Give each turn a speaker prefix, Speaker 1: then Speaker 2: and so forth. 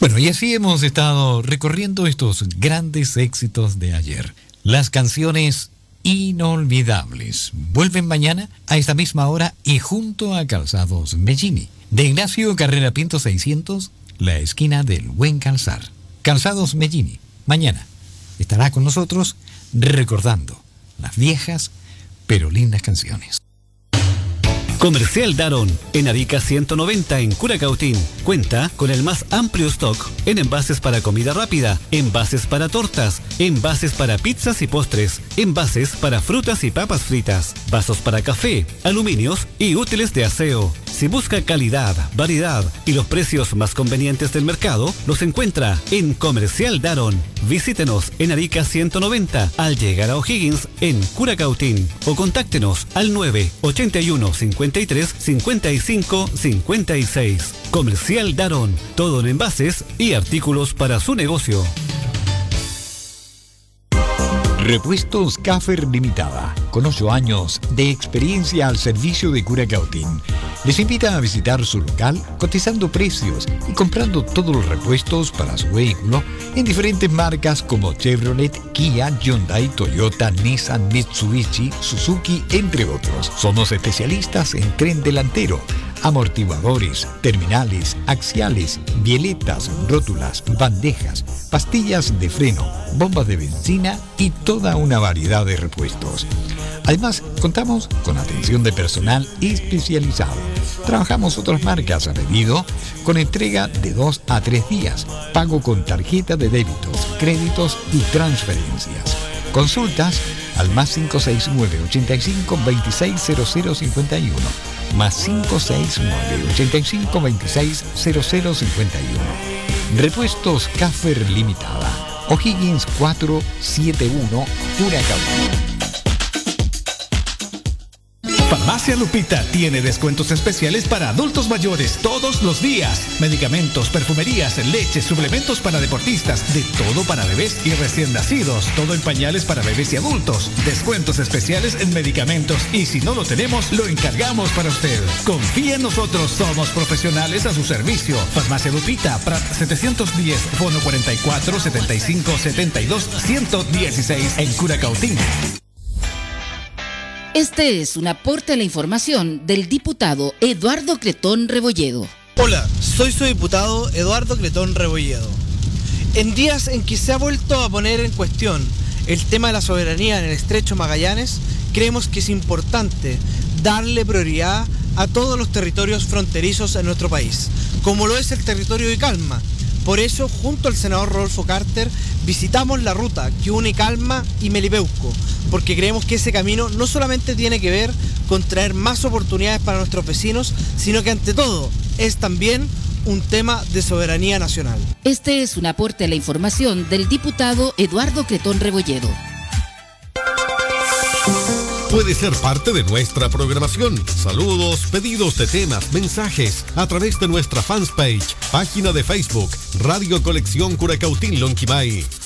Speaker 1: Bueno, y así hemos estado recorriendo estos grandes éxitos de ayer. Las canciones inolvidables vuelven mañana a esta misma hora y junto a Calzados Mellini. De Ignacio Carrera Pinto 600, la esquina del Buen Calzar. Calzados Mellini, mañana estará con nosotros recordando las viejas pero lindas canciones.
Speaker 2: Comercial Daron, en Arica 190 en Curacautín. Cuenta con el más amplio stock en envases para comida rápida, envases para tortas, envases para pizzas y postres, envases para frutas y papas fritas, vasos para café, aluminios y útiles de aseo. Si busca calidad, variedad y los precios más convenientes del mercado, los encuentra en Comercial Daron. Visítenos en Arica 190 al llegar a O'Higgins en Curacautín o contáctenos al 981 53 55 56. Comercial Daron, todo en envases y artículos para su negocio.
Speaker 1: Repuestos Caffer Limitada, con 8 años de experiencia al servicio de Curacautín, les invita a visitar su local cotizando precios y comprando todos los repuestos para su vehículo en diferentes marcas como Chevrolet, Kia, Hyundai, Toyota, Nissan, Mitsubishi, Suzuki, entre otros. Somos especialistas en tren delantero, amortiguadores, terminales, axiales, bieletas, rótulas, bandejas, pastillas de freno, bombas de benzina y toda una variedad de repuestos. Además, contamos con atención de personal especializado. Trabajamos otras marcas a pedido con entrega de 2 a 3 días, pago con tarjeta de débitos, créditos y transferencias. Consultas al +569 85 26 0051, +569 85 26 0051. Repuestos Caffer Limitada, O'Higgins 471, Curacao.
Speaker 3: Farmacia Lupita tiene descuentos especiales para adultos mayores todos los días. Medicamentos, perfumerías, leches, suplementos para deportistas, de todo para bebés y recién nacidos. Todo en pañales para bebés y adultos. Descuentos especiales en medicamentos y si no lo tenemos, lo encargamos para usted. Confía en nosotros, somos profesionales a su servicio. Farmacia Lupita, Prat 710, Fono 44 75 72 116 en Curacautín.
Speaker 4: Este es un aporte a la información del diputado Eduardo Cretón Rebolledo.
Speaker 5: Hola, soy su diputado Eduardo Cretón Rebolledo. En días en que se ha vuelto a poner en cuestión el tema de la soberanía en el Estrecho Magallanes, creemos que es importante darle prioridad a todos los territorios fronterizos en nuestro país, como lo es el territorio de Calma. Por eso, junto al senador Rodolfo Carter, visitamos la ruta que une Calma y Melipeuco, porque creemos que ese camino no solamente tiene que ver con traer más oportunidades para nuestros vecinos, sino que ante todo es también un tema de soberanía nacional.
Speaker 4: Este es un aporte a la información del diputado Eduardo Cretón Rebolledo.
Speaker 6: Puede ser parte de nuestra programación. Saludos, pedidos de temas, mensajes a través de nuestra fanpage, página de Facebook, Radio Colección Curacautín Lonquimay.